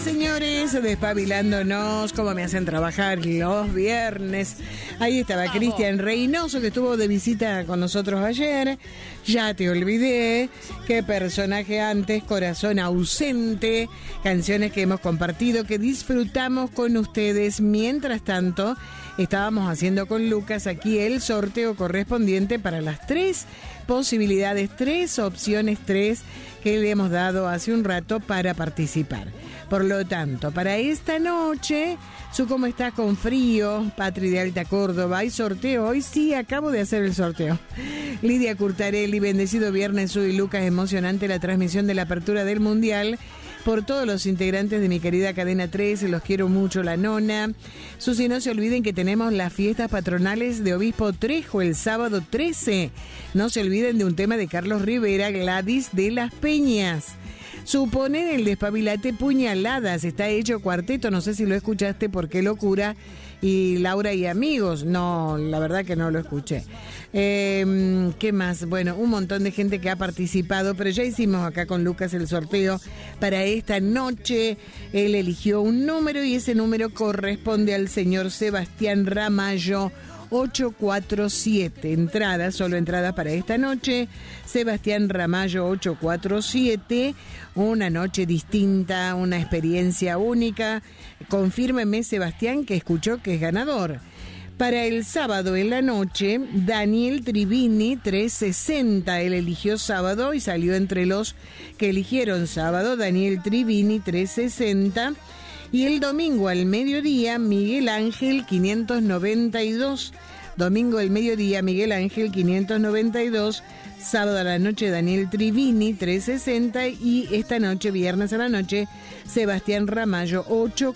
señores, despabilándonos, como me hacen trabajar los viernes. Ahí estaba Cristian Reynoso, que estuvo de visita con nosotros ayer. Ya te olvidé, qué personaje antes, corazón ausente, canciones que hemos compartido, que disfrutamos con ustedes. Mientras tanto, estábamos haciendo con Lucas aquí el sorteo correspondiente para las 3 posibilidades, 3 opciones, 3 que le hemos dado hace un rato para participar. Por lo tanto, para esta noche, ¿cómo estás con frío? Patri de Alta Córdoba, ¿hay sorteo hoy? Sí, acabo de hacer el sorteo. Lidia Curtarelli, bendecido viernes, Su y Lucas, emocionante la transmisión de la apertura del Mundial. Por todos los integrantes de mi querida Cadena 3, los quiero mucho, la nona. Susi, no se olviden que tenemos las fiestas patronales de Obispo Trejo el sábado 13. No se olviden de un tema de Carlos Rivera, Gladys de las Peñas. Suponen el despabilate puñaladas, está hecho cuarteto, no sé si lo escuchaste, por qué locura, y Laura y amigos, no, la verdad que no lo escuché. ¿Qué más? Bueno, un montón de gente que ha participado, pero ya hicimos acá con Lucas el sorteo para esta noche. Él eligió un número y ese número corresponde al señor Sebastián Ramallo, 847, entradas, solo entradas para esta noche. Sebastián Ramallo 847, una noche distinta, una experiencia única. Confírmeme, Sebastián, que escuchó que es ganador. Para el sábado en la noche, Daniel Trivini 360, él eligió sábado y salió entre los que eligieron sábado, Daniel Trivini 360. Y el domingo al mediodía, Miguel Ángel 592. Domingo al mediodía, Miguel Ángel 592. Sábado a la noche, Daniel Trivini 360. Y esta noche, viernes a la noche, Sebastián Ramallo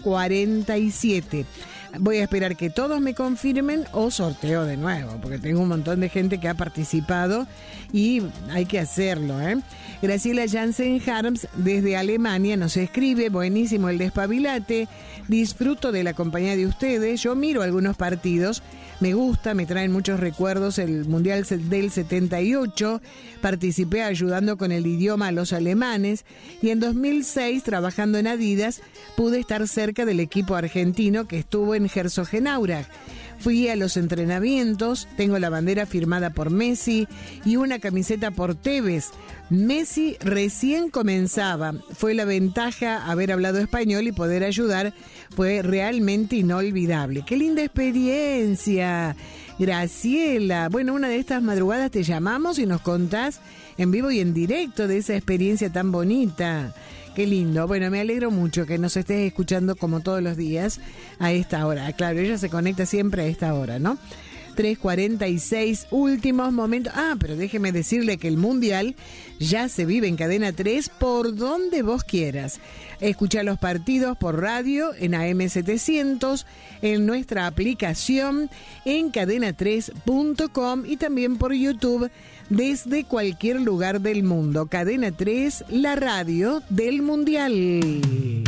847. Voy a esperar que todos me confirmen o sorteo de nuevo, porque tengo un montón de gente que ha participado y hay que hacerlo, ¿eh? Graciela Jansen Harms desde Alemania nos escribe: buenísimo el despabilate, disfruto de la compañía de ustedes, yo miro algunos partidos, me gusta, me traen muchos recuerdos, el Mundial del 78, participé ayudando con el idioma a los alemanes y en 2006, trabajando en Adidas, pude estar cerca del equipo argentino que estuvo en Herzogenaurach. Fui a los entrenamientos, tengo la bandera firmada por Messi y una camiseta por Tevez. Messi recién comenzaba, fue la ventaja haber hablado español y poder ayudar, fue realmente inolvidable. ¡Qué linda experiencia! Graciela, bueno, una de estas madrugadas te llamamos y nos contás en vivo y en directo de esa experiencia tan bonita. Qué lindo. Bueno, me alegro mucho que nos estés escuchando como todos los días a esta hora. Claro, ella se conecta siempre a esta hora, ¿no? 3:46, últimos momentos. Ah, pero déjeme decirle que el Mundial ya se vive en Cadena 3 por donde vos quieras. Escuchá los partidos por radio en AM700, en nuestra aplicación, en cadena3.com y también por YouTube desde cualquier lugar del mundo. Cadena 3, la radio del Mundial.